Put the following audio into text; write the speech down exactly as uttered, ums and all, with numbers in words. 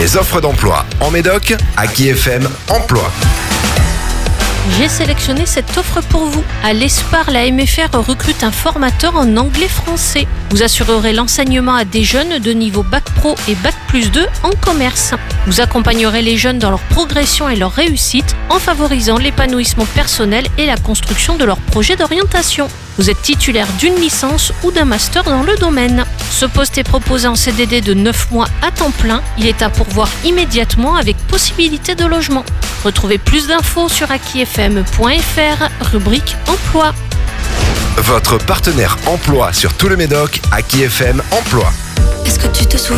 Les offres d'emploi en Médoc, Aki F M Emploi. J'ai sélectionné cette offre pour vous. À l'Espar, la M F R recrute un formateur en anglais-français. Vous assurerez l'enseignement à des jeunes de niveau Bac Pro et Bac plus deux en commerce. Vous accompagnerez les jeunes dans leur progression et leur réussite en favorisant l'épanouissement personnel et la construction de leur projet d'orientation. Vous êtes titulaire d'une licence ou d'un master dans le domaine. Ce poste est proposé en C D D de neuf mois à temps plein. Il est à pourvoir immédiatement avec possibilité de logement. Retrouvez plus d'infos sur aki f m point f r, rubrique Emploi. Votre partenaire emploi sur tout le Médoc, Aki F M Emploi. Est-ce que tu te souviens ?